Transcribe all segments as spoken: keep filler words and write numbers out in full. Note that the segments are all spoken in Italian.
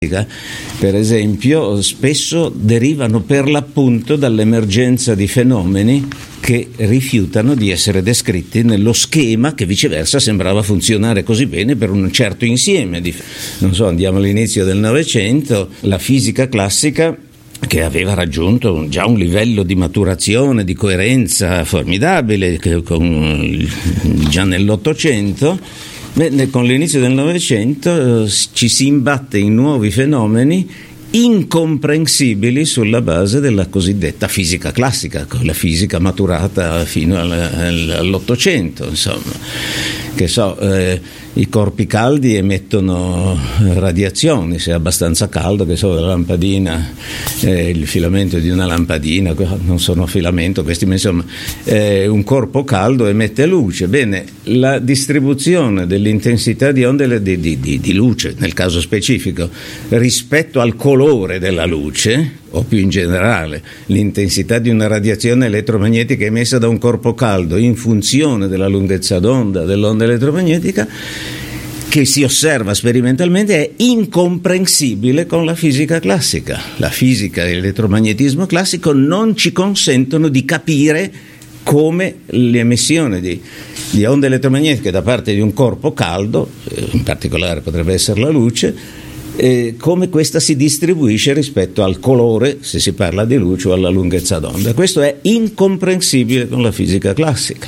per esempio, spesso derivano per l'appunto dall'emergenza di fenomeni che rifiutano di essere descritti nello schema che viceversa sembrava funzionare così bene per un certo insieme di, non so, andiamo all'inizio del Novecento, la fisica classica, che aveva raggiunto già un livello di maturazione, di coerenza formidabile che con, già nell'Ottocento. Beh, con l'inizio del Novecento eh, ci si imbatte in nuovi fenomeni incomprensibili sulla base della cosiddetta fisica classica, la fisica maturata fino all'Ottocento, insomma. Che so, eh, i corpi caldi emettono radiazioni, se è abbastanza caldo, che so, la lampadina, eh, il filamento di una lampadina, non sono filamento questi, ma insomma, eh, un corpo caldo emette luce. Bene, la distribuzione dell'intensità di onde di, di, di, di luce, nel caso specifico, rispetto al colore della luce, o più in generale l'intensità di una radiazione elettromagnetica emessa da un corpo caldo in funzione della lunghezza d'onda dell'onda elettromagnetica che si osserva sperimentalmente, è incomprensibile con la fisica classica. La fisica e l'elettromagnetismo classico non ci consentono di capire come l'emissione di, di onde elettromagnetiche da parte di un corpo caldo, in particolare potrebbe essere la luce, Eh, come questa si distribuisce rispetto al colore, se si parla di luce, o alla lunghezza d'onda. Questo è incomprensibile con la fisica classica.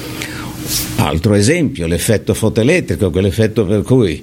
Altro esempio, l'effetto fotoelettrico, quell'effetto per cui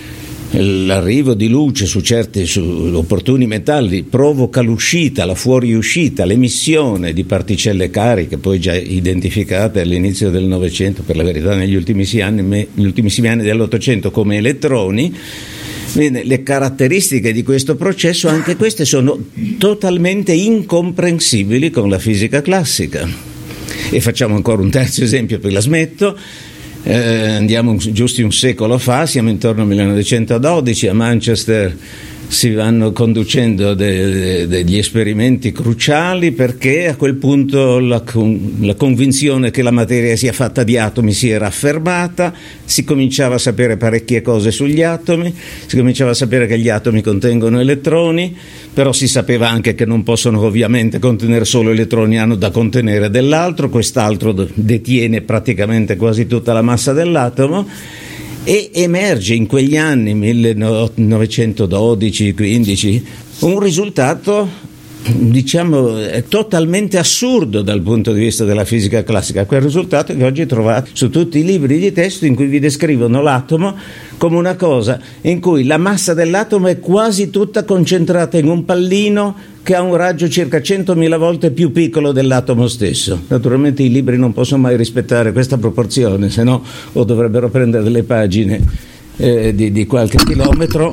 l'arrivo di luce su certi su opportuni metalli provoca l'uscita, la fuoriuscita, l'emissione di particelle cariche, poi già identificate all'inizio del Novecento, per la verità negli ultimissimi anni, negli ultimissimi anni dell'Ottocento come elettroni. Bene, le caratteristiche di questo processo, anche queste, sono totalmente incomprensibili con la fisica classica. E facciamo ancora un terzo esempio, poi la smetto. Eh, andiamo giusti un secolo fa, siamo intorno al millenovecentododici, a Manchester si vanno conducendo de, de, degli esperimenti cruciali, perché a quel punto la, la convinzione che la materia sia fatta di atomi si era affermata, si cominciava a sapere parecchie cose sugli atomi, si cominciava a sapere che gli atomi contengono elettroni, però si sapeva anche che non possono ovviamente contenere solo elettroni, hanno da contenere dell'altro, quest'altro detiene praticamente quasi tutta la massa dell'atomo. E emerge in quegli anni, millenovecentododici quindici, un risultato, diciamo, totalmente assurdo dal punto di vista della fisica classica. Quel risultato che oggi trovate su tutti i libri di testo, in cui vi descrivono l'atomo come una cosa in cui la massa dell'atomo è quasi tutta concentrata in un pallino che ha un raggio circa centomila volte più piccolo dell'atomo stesso. Naturalmente i libri non possono mai rispettare questa proporzione, se no o dovrebbero prendere delle pagine eh, di, di qualche chilometro,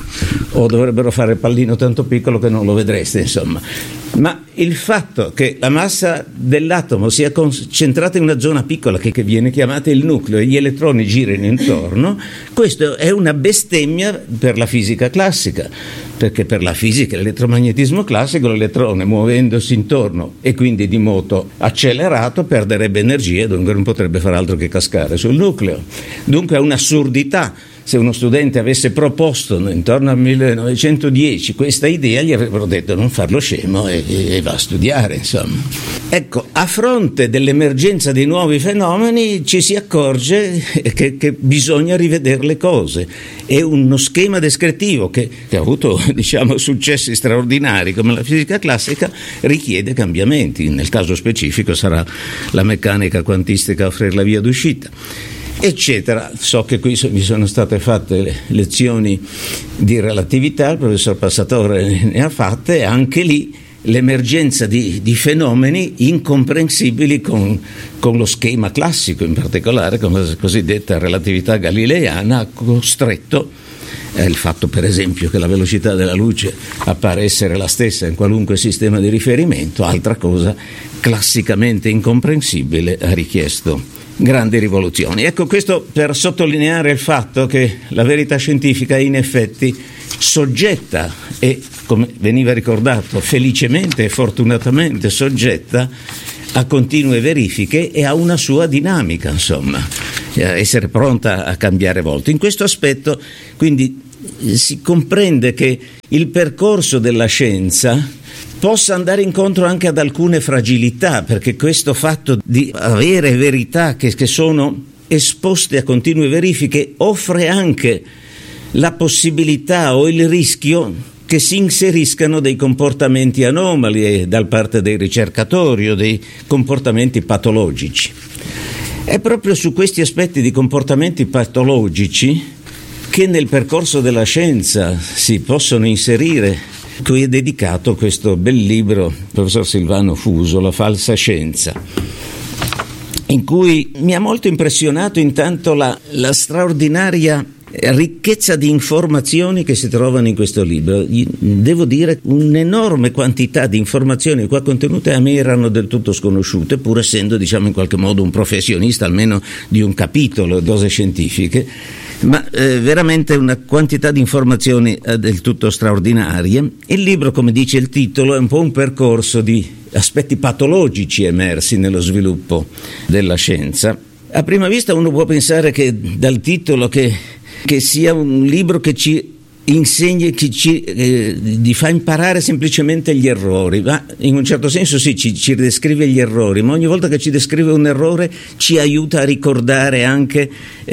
o dovrebbero fare il pallino tanto piccolo che non lo vedreste, insomma. Ma il fatto che la massa dell'atomo sia concentrata in una zona piccola che, che viene chiamata il nucleo e gli elettroni girino intorno, questo è una bestemmia per la fisica classica, perché per la fisica e l'elettromagnetismo classico l'elettrone, muovendosi intorno e quindi di moto accelerato, perderebbe energia e dunque non potrebbe fare altro che cascare sul nucleo. Dunque è un'assurdità. Se uno studente avesse proposto intorno al millenovecentodieci questa idea, gli avrebbero detto non farlo scemo e, e va a studiare, insomma. Ecco, a fronte dell'emergenza dei nuovi fenomeni ci si accorge che, che bisogna rivedere le cose. È uno schema descrittivo che, che ha avuto, diciamo, successi straordinari come la fisica classica, richiede cambiamenti. Nel caso specifico sarà la meccanica quantistica a offrire la via d'uscita, eccetera. So che qui vi sono state fatte lezioni di relatività, il professor Passatore ne ha fatte, e anche lì l'emergenza di, di fenomeni incomprensibili con, con lo schema classico, in particolare con la cosiddetta relatività galileiana, ha costretto eh, il fatto, per esempio, che la velocità della luce appare essere la stessa in qualunque sistema di riferimento, altra cosa classicamente incomprensibile, ha richiesto grandi rivoluzioni. Ecco, questo per sottolineare il fatto che la verità scientifica è in effetti soggetta e, come veniva ricordato, felicemente e fortunatamente soggetta a continue verifiche e a una sua dinamica, insomma, a essere pronta a cambiare volto. In questo aspetto, quindi, si comprende che il percorso della scienza possa andare incontro anche ad alcune fragilità, perché questo fatto di avere verità che, che sono esposte a continue verifiche offre anche la possibilità o il rischio che si inseriscano dei comportamenti anomali da parte dei ricercatori o dei comportamenti patologici. È proprio su questi aspetti di comportamenti patologici che nel percorso della scienza si possono inserire, cui è dedicato questo bel libro del professor Silvano Fuso, La falsa scienza, in cui mi ha molto impressionato intanto la, la straordinaria ricchezza di informazioni che si trovano in questo libro. Devo dire, un'enorme quantità di informazioni qua contenute a me erano del tutto sconosciute, pur essendo, diciamo, in qualche modo un professionista almeno di un capitolo di cose scientifiche, ma eh, veramente una quantità di informazioni eh, del tutto straordinarie. Il libro, come dice il titolo, è un po' un percorso di aspetti patologici emersi nello sviluppo della scienza. A prima vista uno può pensare che dal titolo che, che sia un libro che ci insegni, che ci eh, di fa imparare semplicemente gli errori, ma in un certo senso sì, ci, ci descrive gli errori, ma ogni volta che ci descrive un errore ci aiuta a ricordare anche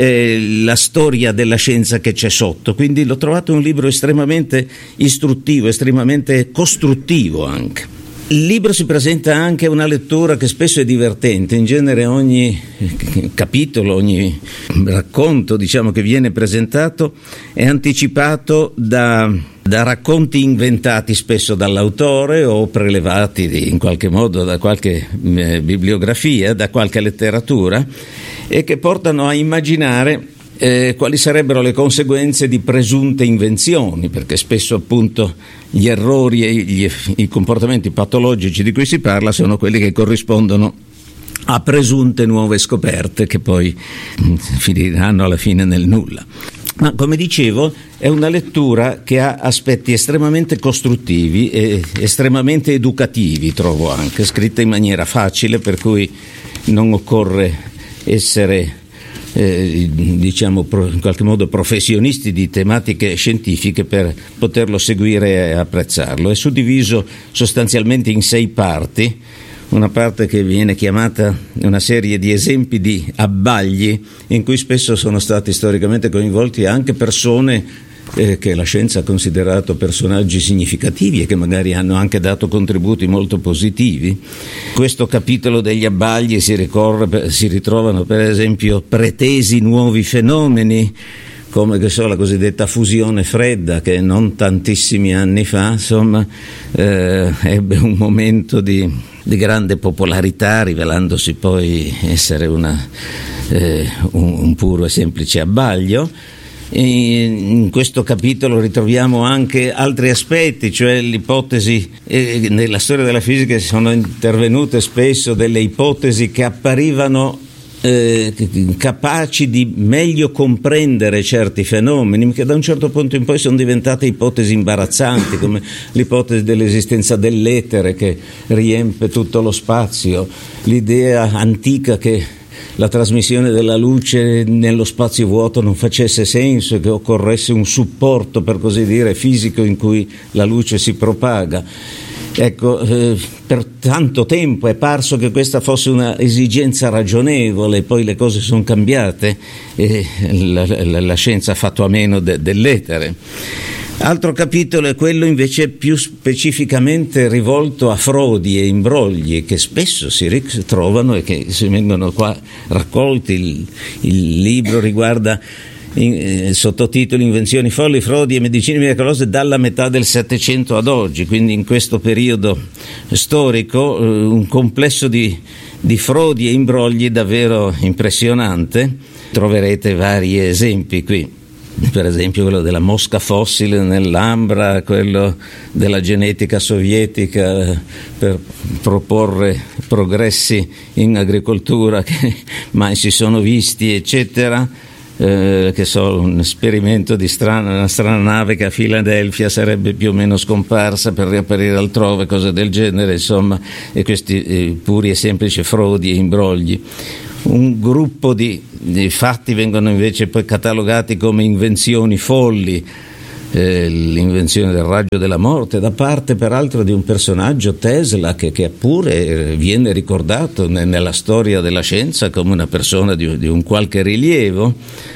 eh, la storia della scienza che c'è sotto. Quindi l'ho trovato un libro estremamente istruttivo, estremamente costruttivo anche. Il libro si presenta anche una lettura che spesso è divertente. In genere ogni capitolo, ogni racconto, diciamo, che viene presentato è anticipato da, da racconti inventati spesso dall'autore o prelevati in qualche modo da qualche eh, bibliografia, da qualche letteratura, e che portano a immaginare Eh, quali sarebbero le conseguenze di presunte invenzioni, perché spesso appunto gli errori e gli, i comportamenti patologici di cui si parla sono quelli che corrispondono a presunte nuove scoperte che poi finiranno alla fine nel nulla. Ma come dicevo, è una lettura che ha aspetti estremamente costruttivi e estremamente educativi, trovo anche, scritta in maniera facile, per cui non occorre essere Eh, diciamo pro, in qualche modo professionisti di tematiche scientifiche per poterlo seguire e apprezzarlo. È suddiviso sostanzialmente in sei parti, una parte che viene chiamata una serie di esempi di abbagli, in cui spesso sono stati storicamente coinvolti anche persone Eh, che la scienza ha considerato personaggi significativi e che magari hanno anche dato contributi molto positivi. Questo capitolo degli abbagli si, ricorre, si ritrovano per esempio pretesi nuovi fenomeni, come che so, la cosiddetta fusione fredda, che non tantissimi anni fa insomma eh, ebbe un momento di, di grande popolarità, rivelandosi poi essere una, eh, un, un puro e semplice abbaglio. In questo capitolo ritroviamo anche altri aspetti, cioè l'ipotesi, eh, nella storia della fisica sono intervenute spesso delle ipotesi che apparivano eh, capaci di meglio comprendere certi fenomeni, che da un certo punto in poi sono diventate ipotesi imbarazzanti, come l'ipotesi dell'esistenza dell'etere che riempie tutto lo spazio, l'idea antica che la trasmissione della luce nello spazio vuoto non facesse senso e che occorresse un supporto, per così dire, fisico in cui la luce si propaga. Ecco, eh, per tanto tempo è parso che questa fosse una esigenza ragionevole, poi le cose sono cambiate e la, la, la scienza ha fatto a meno de, dell'etere. Altro capitolo è quello invece più specificamente rivolto a frodi e imbrogli che spesso si ritrovano e che si vengono qua raccolti. Il, il libro riguarda in, eh, sottotitoli Invenzioni folli, frodi e medicine miracolose dalla metà del Settecento ad oggi, quindi in questo periodo storico eh, un complesso di, di frodi e imbrogli davvero impressionante. Troverete vari esempi qui. Per esempio quello della mosca fossile nell'ambra, quello della genetica sovietica per proporre progressi in agricoltura che mai si sono visti, eccetera. Eh, che so, un esperimento di strana, una strana nave che a Filadelfia sarebbe più o meno scomparsa per riapparire altrove, cose del genere, insomma, e questi eh, puri e semplici frodi e imbrogli. Un gruppo di, di fatti vengono invece poi catalogati come invenzioni folli, eh, l'invenzione del raggio della morte, da parte peraltro di un personaggio, Tesla, che, che pure viene ricordato ne, nella storia della scienza come una persona di, di un qualche rilievo,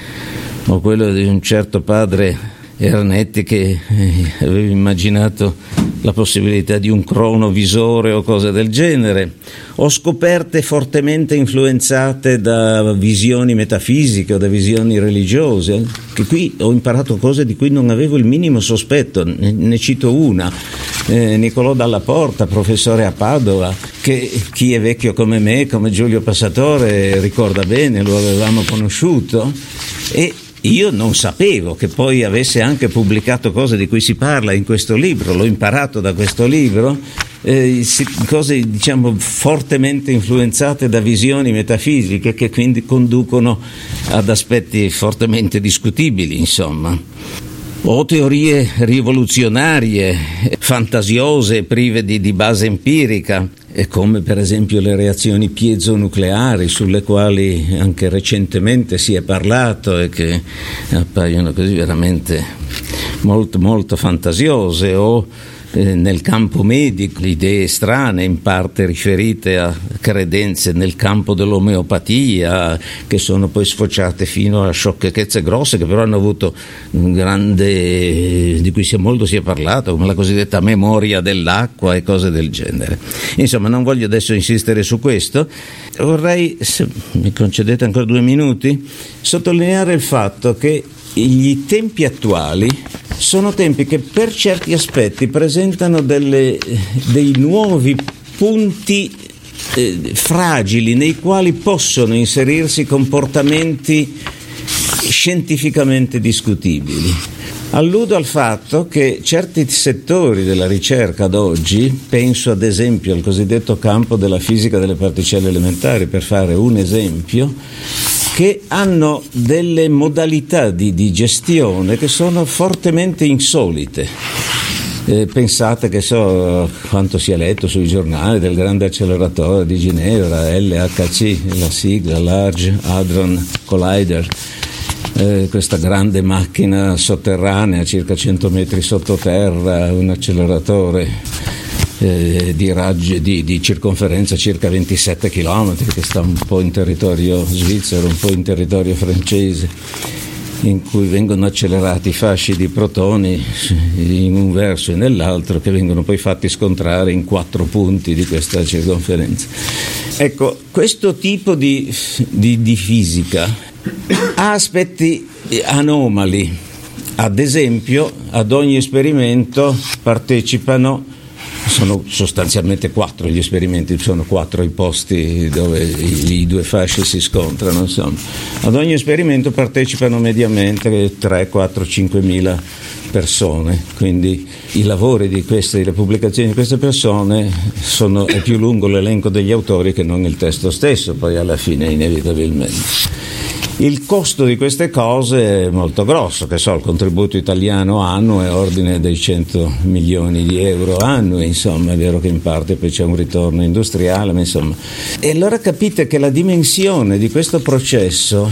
o quello di un certo padre Ernetti che eh, aveva immaginato la possibilità di un cronovisore o cose del genere, o scoperte fortemente influenzate da visioni metafisiche o da visioni religiose, che qui ho imparato cose di cui non avevo il minimo sospetto. Ne, ne cito una, eh, Niccolò Dalla Porta, professore a Padova, che chi è vecchio come me, come Giulio Passatore, ricorda bene, lo avevamo conosciuto, e io non sapevo che poi avesse anche pubblicato cose di cui si parla in questo libro, l'ho imparato da questo libro, eh, cose diciamo fortemente influenzate da visioni metafisiche che quindi conducono ad aspetti fortemente discutibili, insomma. O teorie rivoluzionarie, fantasiose, prive di, di base empirica, e come per esempio le reazioni piezonucleari, sulle quali anche recentemente si è parlato e che appaiono così veramente molto molto fantasiose, o eh, nel campo medico idee strane, in parte riferite a credenze nel campo dell'omeopatia, che sono poi sfociate fino a sciocchezze grosse, che però hanno avuto un grande, di cui si è molto si è parlato, come la cosiddetta memoria dell'acqua e cose del genere. Insomma, non voglio adesso insistere su questo, vorrei, se mi concedete ancora due minuti, sottolineare il fatto che gli tempi attuali sono tempi che per certi aspetti presentano delle, dei nuovi punti eh, fragili nei quali possono inserirsi comportamenti scientificamente discutibili. Alludo al fatto che certi settori della ricerca ad oggi, penso ad esempio al cosiddetto campo della fisica delle particelle elementari, per fare un esempio, che hanno delle modalità di, di gestione che sono fortemente insolite. Eh, pensate che so quanto si è letto sui giornali del grande acceleratore di Ginevra, L H C, la sigla Large Hadron Collider, eh, questa grande macchina sotterranea, circa cento metri sottoterra, un acceleratore Eh, di, raggi, di, di circonferenza circa ventisette chilometri, che sta un po' in territorio svizzero, un po' in territorio francese, in cui vengono accelerati fasci di protoni in un verso e nell'altro, che vengono poi fatti scontrare in quattro punti di questa circonferenza. Ecco, questo tipo di, di, di fisica ha aspetti anomali. Ad esempio, ad ogni esperimento partecipano, sono sostanzialmente quattro gli esperimenti, sono quattro i posti dove i, i due fasci si scontrano, insomma. Ad ogni esperimento partecipano mediamente tre, quattro, cinque mila persone, quindi i lavori di queste, le pubblicazioni di queste persone sono, è più lungo l'elenco degli autori che non il testo stesso, poi alla fine inevitabilmente. Il costo di queste cose è molto grosso, che so, il contributo italiano annuo è ordine dei cento milioni di euro annui, insomma, è vero che in parte poi c'è un ritorno industriale, ma insomma. E allora capite che la dimensione di questo processo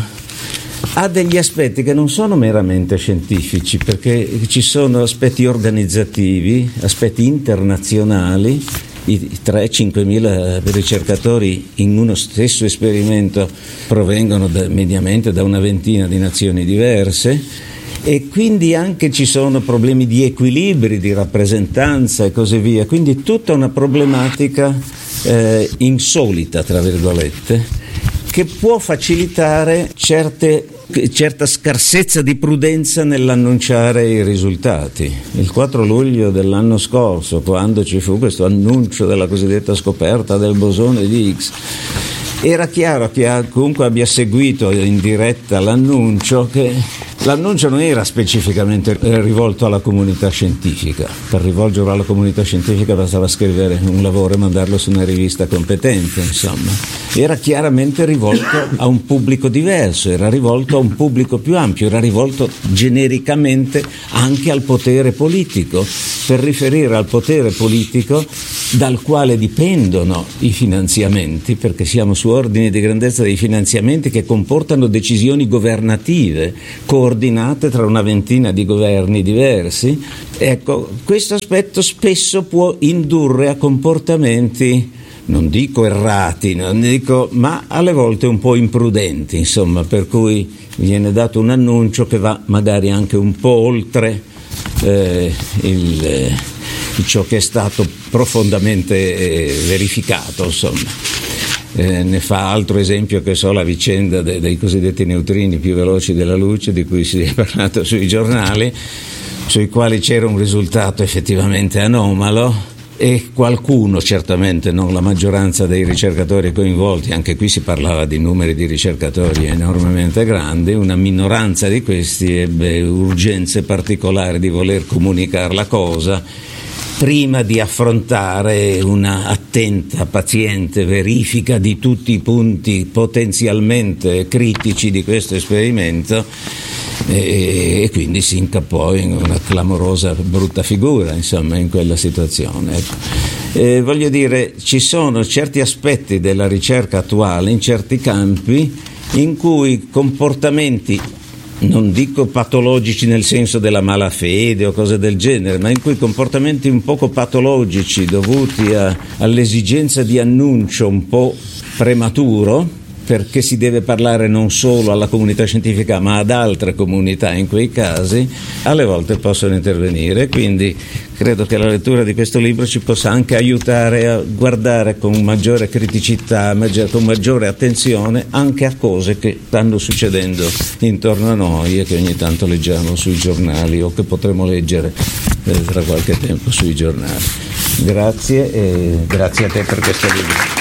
ha degli aspetti che non sono meramente scientifici, perché ci sono aspetti organizzativi, aspetti internazionali. I tre cinque mila ricercatori in uno stesso esperimento provengono da, mediamente da una ventina di nazioni diverse, e quindi anche ci sono problemi di equilibri, di rappresentanza e così via, quindi tutta una problematica eh, insolita, tra virgolette, che può facilitare certe certa scarsezza di prudenza nell'annunciare i risultati. Il quattro luglio dell'anno scorso, quando ci fu questo annuncio della cosiddetta scoperta del bosone di Higgs, era chiaro che comunque abbia seguito in diretta l'annuncio che l'annuncio non era specificamente rivolto alla comunità scientifica. Per rivolgerlo alla comunità scientifica bastava scrivere un lavoro e mandarlo su una rivista competente, insomma. Era chiaramente rivolto a un pubblico diverso, era rivolto a un pubblico più ampio, era rivolto genericamente anche al potere politico, per riferire al potere politico dal quale dipendono i finanziamenti, perché siamo su ordini di grandezza dei finanziamenti che comportano decisioni governative, coordinate coordinate tra una ventina di governi diversi. Ecco, questo aspetto spesso può indurre a comportamenti, non dico errati, non dico, ma alle volte un po' imprudenti, insomma, per cui viene dato un annuncio che va magari anche un po' oltre eh, il, eh, ciò che è stato profondamente eh, verificato, insomma. Eh, ne fa altro esempio, che so, la vicenda de- dei cosiddetti neutrini più veloci della luce, di cui si è parlato sui giornali, sui quali c'era un risultato effettivamente anomalo, e qualcuno, certamente non la maggioranza dei ricercatori coinvolti, anche qui si parlava di numeri di ricercatori enormemente grandi, una minoranza di questi ebbe urgenze particolari di voler comunicare la cosa prima di affrontare una attenta, paziente verifica di tutti i punti potenzialmente critici di questo esperimento, e, e quindi si incappò in una clamorosa, brutta figura, insomma, in quella situazione. Ecco. E voglio dire, ci sono certi aspetti della ricerca attuale, in certi campi, in cui comportamenti, non dico patologici nel senso della malafede o cose del genere, ma in cui comportamenti un poco patologici dovuti a, all'esigenza di annuncio un po' prematuro, perché si deve parlare non solo alla comunità scientifica ma ad altre comunità in quei casi, alle volte possono intervenire. Quindi credo che la lettura di questo libro ci possa anche aiutare a guardare con maggiore criticità, con maggiore attenzione anche a cose che stanno succedendo intorno a noi e che ogni tanto leggiamo sui giornali o che potremo leggere eh, tra qualche tempo sui giornali. Grazie e grazie a te per questo libro.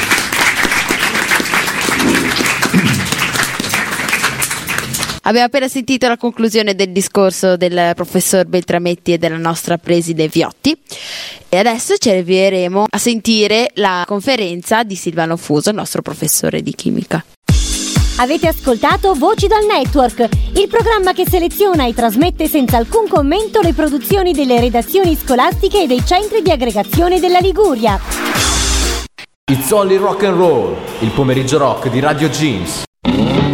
Abbiamo appena sentito la conclusione del discorso del professor Beltrametti e della nostra preside Viotti, e adesso ci avvieremo a sentire la conferenza di Silvano Fuso, il nostro professore di chimica. Avete ascoltato Voci dal Network, il programma che seleziona e trasmette senza alcun commento le produzioni delle redazioni scolastiche e dei centri di aggregazione della Liguria. It's only rock and roll, il pomeriggio rock di Radio Jeans.